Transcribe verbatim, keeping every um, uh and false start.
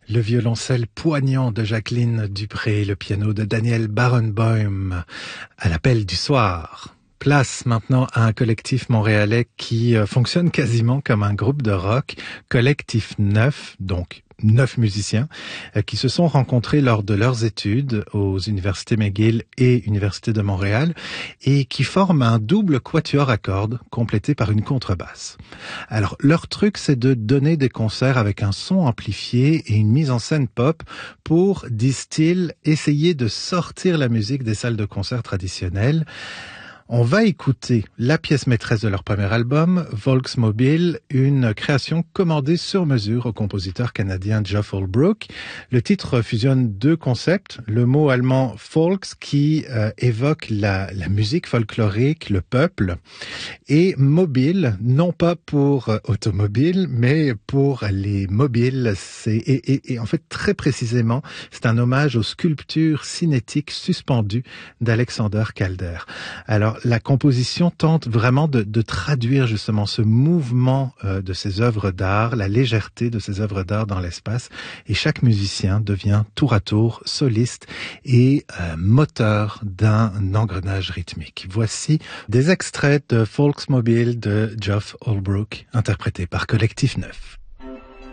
Le violoncelle poignant de Jacqueline Dupré, le piano de Daniel Barenboim, à l'appel du soir. Place maintenant à un collectif montréalais qui fonctionne quasiment comme un groupe de rock, Collectif Neuf, donc neuf musiciens, qui se sont rencontrés lors de leurs études aux universités McGill et Université de Montréal et qui forment un double quatuor à cordes complété par une contrebasse. Alors, leur truc, c'est de donner des concerts avec un son amplifié et une mise en scène pop pour, disent-ils, essayer de sortir la musique des salles de concert traditionnelles. On va écouter la pièce maîtresse de leur premier album, Volksmobile, une création commandée sur mesure au compositeur canadien Geoff Holbrook. Le titre fusionne deux concepts, le mot allemand Volks qui euh, évoque la, la musique folklorique, le peuple, et mobile, non pas pour euh, automobile, mais pour les mobiles. C'est, et, et, et en fait, très précisément, c'est un hommage aux sculptures cinétiques suspendues d'Alexander Calder. Alors, la composition tente vraiment de, de traduire justement ce mouvement euh, de ces œuvres d'art, la légèreté de ces œuvres d'art dans l'espace, et chaque musicien devient tour à tour soliste et euh, moteur d'un engrenage rythmique. Voici des extraits de Volksmobile de Geoff Holbrook, interprété par Collectif Neuf.